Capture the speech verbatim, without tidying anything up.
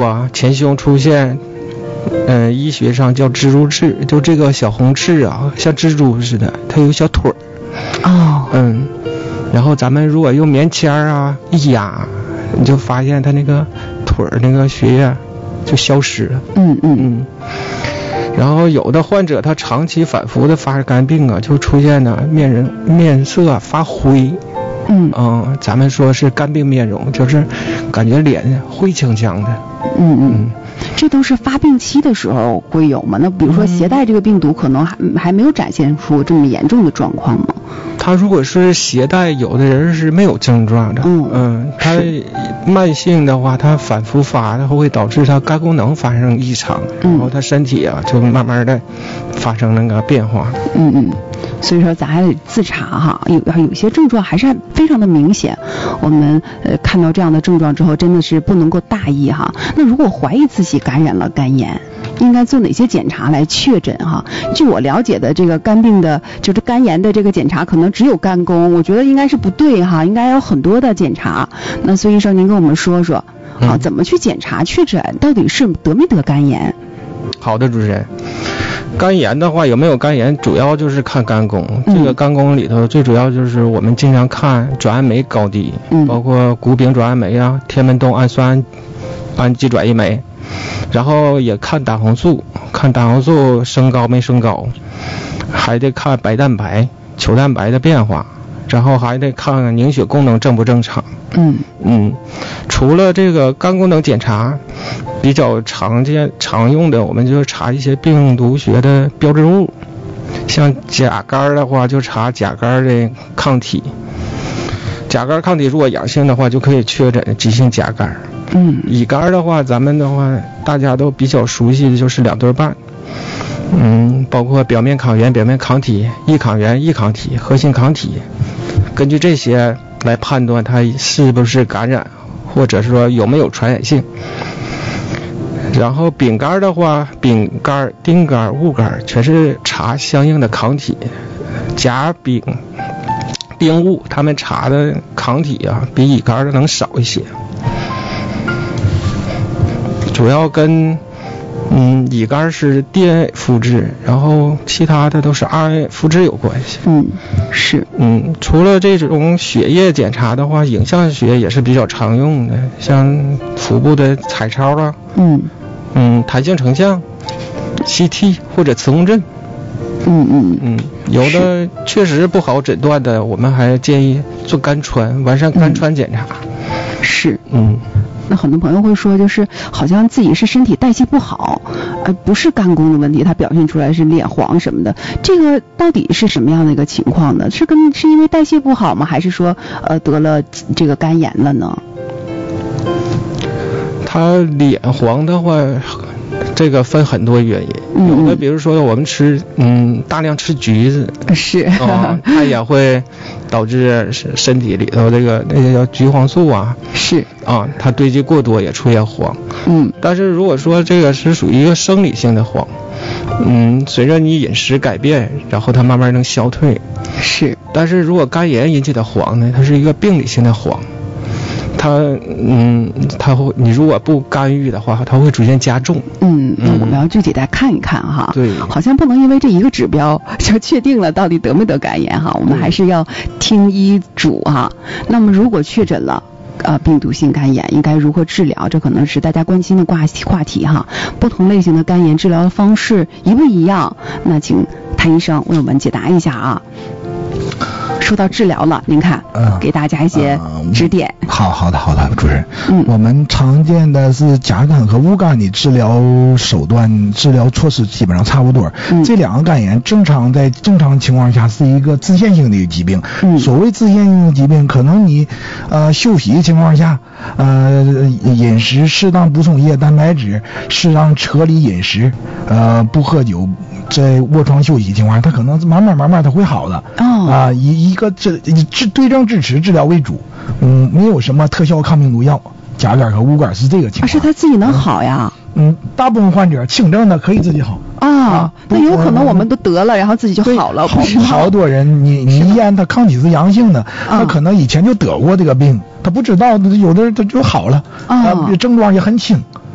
啊，前胸出现，嗯、呃，医学上叫蜘蛛痣，就这个小红痣啊，像蜘蛛似的，它有小腿儿。 哦。 嗯，然后咱们如果用棉签啊一压，你就发现它那个腿儿那个血液就消失了。 嗯嗯嗯。然后有的患者他长期反复的发肝病啊，就出现呢面人面色发灰。 嗯嗯，咱们说是肝病面容，就是感觉脸灰呛呛的。 嗯嗯，这都是发病期的时候会有吗？那比如说携带这个病毒，可能还还没有展现出这么严重的状况吗？ 他如果是携带，有的人是没有症状的。 嗯嗯，他慢性的话，他反复发，它会导致他肝功能发生异常， 嗯、 然后他身体啊就慢慢的发生那个变化。 嗯嗯。所以说咱还得自查哈，有有些症状还是非常的明显，我们呃看到这样的症状之后，真的是不能够大意哈。那如果怀疑自己感染了肝炎，应该做哪些检查来确诊哈？据我了解的，这个肝病的，就是肝炎的这个检查，可能只有肝功，我觉得应该是不对哈，应该有很多的检查。那孙医生，您跟我们说说啊，怎么去检查确诊到底是得没得肝炎？ 好的，主持人。肝炎的话，有没有肝炎，主要就是看肝功。这个肝功里头最主要就是我们经常看转氨酶高低， 嗯、 包括谷丙转氨酶啊、天门冬氨酸氨基转移酶，然后也看胆红素，看胆红素升高没升高，还得看白蛋白、球蛋白的变化，然后还得看凝血功能正不正常。 嗯嗯，除了这个肝功能检查，比较常见常用的，我们就查一些病毒学的标志物，像甲肝的话就查甲肝的抗体，甲肝抗体如果阳性的话，就可以确诊急性甲肝。 嗯， 乙肝的话，咱们的话大家都比较熟悉的就是两对半，嗯，包括表面抗原、表面抗体、异抗原、异抗体、核心抗体，根据这些来判断它是不是感染，或者说有没有传染性。然后丙肝的话，丙肝、丁肝、戊肝全是查相应的抗体，甲、丙、丁、戊他们查的抗体啊，比乙肝的能少一些，主要跟嗯乙肝是 D N A 复制，然后其他的都是 R N A 复制有关系。 嗯，是。 嗯，除了这种血液检查的话，影像学也是比较常用的，像腹部的彩超啊， 嗯嗯，弹性成像 C T 或者磁共振。 嗯嗯嗯，有的确实不好诊断的，我们还建议做肝穿，完善肝穿检查。 嗯、是。 嗯。 那很多朋友会说，就是好像自己是身体代谢不好，呃，不是肝功的问题，它表现出来是脸黄什么的。这个到底是什么样的一个情况呢？是跟是因为代谢不好吗？还是说呃得了这个肝炎了呢？ 他脸黄的话，这个分很多原因， 嗯、 有的比如说我们吃嗯大量吃橘子， 是啊，它也会导致身体里头这个那个叫橘黄素啊， 是啊，它堆积过多也出现黄。 嗯， 但是如果说这个是属于一个生理性的黄，嗯，随着你饮食改变，然后它慢慢能消退。 是， 但是如果肝炎引起的黄呢，它是一个病理性的黄。它嗯，它会，你如果不干预的话，它会逐渐加重。 嗯，那我们要具体来看一看哈。 对， 好像不能因为这一个指标就确定了到底得没得肝炎哈，我们还是要听医嘱哈。那么如果确诊了呃病毒性肝炎，应该如何治疗？这可能是大家关心的话话题哈。不同类型的肝炎治疗的方式一不一样？那请谭医生为我们解答一下啊。说到治疗了，您看，嗯，给大家一些指点。 嗯、好好的好的，主任， 嗯， 我们常见的是甲肝和戊肝的治疗手段、治疗措施基本上差不多。嗯，这两个肝炎正常在正常情况下是一个自限性的疾病。嗯，所谓自限性的疾病，可能你呃休息的情况下，呃饮食适当补充液蛋白质，适当合理饮食，呃不喝酒。在卧床休息情况下，它可能慢慢慢慢它会好的。 哦， 啊，以一个治治对症治持治疗为主，嗯，没有什么特效抗病毒药。甲肝和戊肝是这个情况。 啊，是他自己能好呀？ 嗯，大部分患者轻症的可以自己好。 啊，啊那有可能我们都得了，然后自己就好了， 好不是吗？ 好多人，你你一验他抗体是阳性的，他可能以前就得过这个病，他不知道，有的人他就好了，啊，症状也很轻。